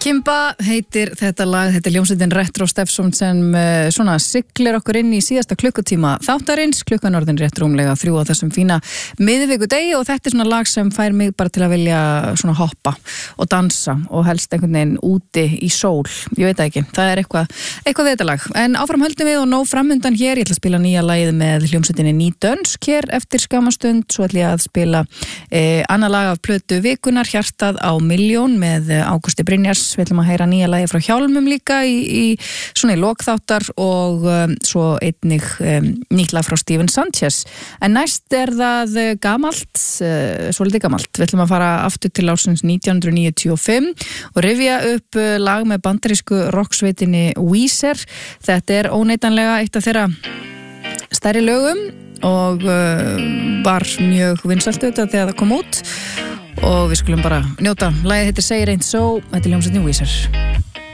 Kimba heitir þetta lag, þetta hljómsveitin Retro Steffson sem svona siglir okkur inn í síðasta klukkutíma þáttarins, klukkan orðin rétt rúmlega 3 á þessum fína miðvikudegi og þetta svona lag sem fær mig bara til að vilja svona hoppa og dansa og helst einhvern veginn úti í sól, ég veit ekki, það er eitthvað við þetta lag. En áfram höldum við og nóg framundan hér, ég ætla að spila nýja lagið með hljómsveitinni Nýdönsk hér eftir skamastund, svo ætla ég að spila annað lag af plötu vikunar, Hjartað á milljón með Ágústi Brynjars. Við ætlum að heyra nýja lagi frá Hjálmum líka í lokþáttar og svo einnig nýtt lag frá Steven Sanchez. En næst er það gamalt, svolítið gamalt. Við ætlum að fara aftur til ársins 1995 og rifja upp lag með bandarísku rocksveitinni Weezer. Þetta er óneitanlega eitt af þeirra stærri lögum og var mjög vinsælt auðvitað þegar það kom út. Og við skulum bara njóta. Lagið heitir Say It Ain't So, þetta er hljómsveitin Weezer.